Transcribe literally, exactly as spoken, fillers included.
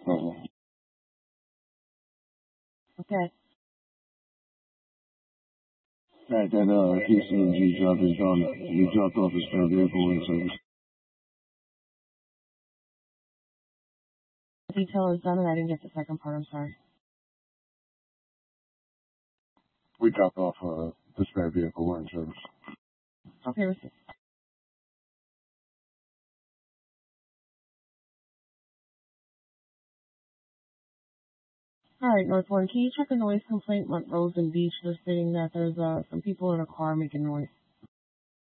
Uh-huh. Okay. Right, that uh, he said you dropped his on, you dropped off his spare vehicle in service. The detail is done and I didn't get the second part, I'm sorry. We dropped off uh, the spare vehicle in service. Okay, receipt. Alright, North One, can you check a noise complaint on Rose and Beach? They're stating that there's uh, some people in a car making noise.